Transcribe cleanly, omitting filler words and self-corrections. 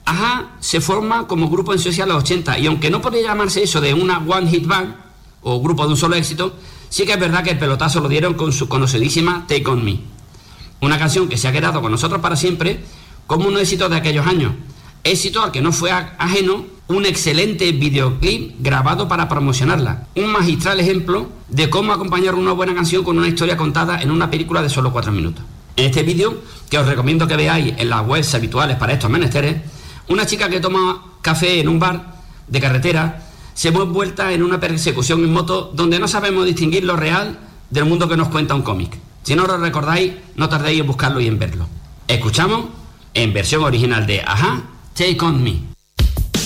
A-ha se forma como grupo en Suecia en los 80 y aunque no podría llamarse eso de una one hit band o grupo de un solo éxito, sí que es verdad que el pelotazo lo dieron con su conocidísima Take On Me, una canción que se ha quedado con nosotros para siempre como un éxito de aquellos años, éxito al que no fue ajeno un excelente videoclip grabado para promocionarla, un magistral ejemplo de cómo acompañar una buena canción con una historia contada en una película de solo 4 minutos. En este vídeo, que os recomiendo que veáis en las webs habituales para estos menesteres, una chica que toma café en un bar de carretera se ve envuelta en una persecución en moto donde no sabemos distinguir lo real del mundo que nos cuenta un cómic. Si no lo recordáis, no tardéis en buscarlo y en verlo. Escuchamos, en versión original de A-ha, Take On Me.